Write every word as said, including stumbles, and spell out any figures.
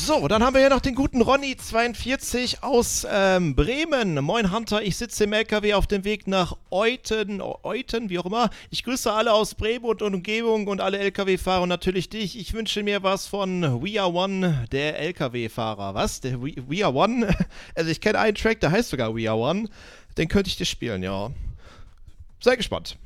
So, dann haben wir hier noch den guten Ronny zweiundvierzig aus ähm, Bremen. Moin Hunter, ich sitze im L K W auf dem Weg nach Euten, Euten, wie auch immer. Ich grüße alle aus Bremen und Umgebung und alle L K W-Fahrer und natürlich dich. Ich wünsche mir was von We Are One, der L K W-Fahrer. Was? Der We, We Are One? Also ich kenne einen Track, der heißt sogar We Are One. Den könnte ich dir spielen, ja. Sei gespannt.